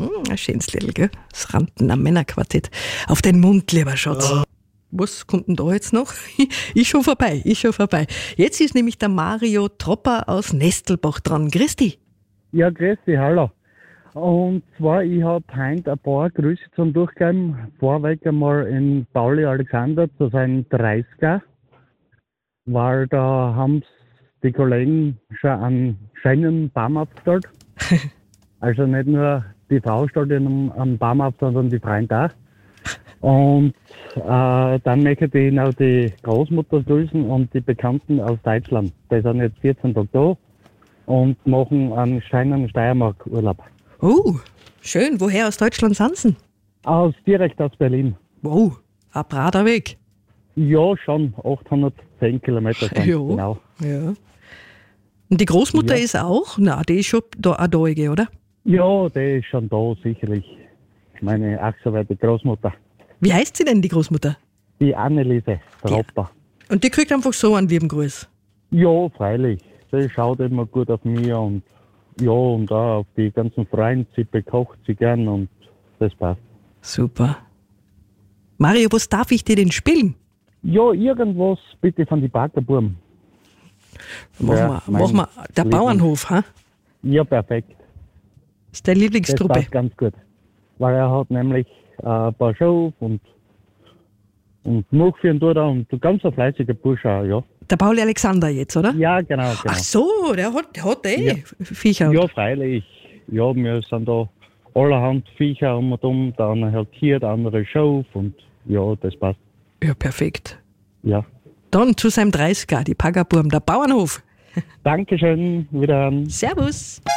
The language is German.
Ein schönes Lied, gell? Das Rantener Männerquartett. Auf den Mund, lieber Schatz. Was kommt denn da jetzt noch? Ich schon vorbei. Jetzt ist nämlich der Mario Tropper aus Nestelbach dran. Grüß dich. Ja, grüß dich, hallo. Und zwar, ich habe heute ein paar Grüße zum Durchgeben. Vorweg einmal in Pauli Alexander zu seinem 30er, weil da haben die Kollegen schon einen schönen Baum aufgestellt. Also nicht nur die Frau stellt einen Baum auf, sondern die Freunde auch. Und dann möchte ich noch die Großmutter grüßen und die Bekannten aus Deutschland. Die sind jetzt 14 Tage da und machen einen schönen Steiermark-Urlaub. Oh, schön. Woher aus Deutschland sind sie? Direkt aus Berlin. Wow, ein brader Weg. Ja, schon. 810 Kilometer sind Ja. genau. Ja. Und die Großmutter ist auch? Na, die ist schon da eine Deuge, oder? Ja, die ist schon da, sicherlich. Meine ach so weite Großmutter. Wie heißt sie denn, die Großmutter? Die Anneliese Tropper. Und die kriegt einfach so einen lieben Gruß. Ja, freilich. Sie schaut immer gut auf mich und auch auf die ganzen Freunde. Sie bekocht sie gern und das passt. Super. Mario, was darf ich dir denn spielen? Ja, irgendwas bitte von die Baggerburm. Machen wir der Bauernhof, ha? Ja, perfekt. Das ist deine Das Lieblingstruppe. passt ganz gut. Weil er hat nämlich ein paar Shows und nachführen tut er und ganz ein fleißiger Bursch auch, ja. Der Pauli Alexander jetzt, oder? Ja, genau. Ach so, der hat Ja. Viecher. Ja, freilich. Ja, wir sind da allerhand Viecher um und um. Der eine hat hier, der andere Show und ja, das passt. Ja, perfekt. Ja. Dann zu seinem 30er, die Paggerburm, der Bauernhof. Dankeschön, wieder. Servus.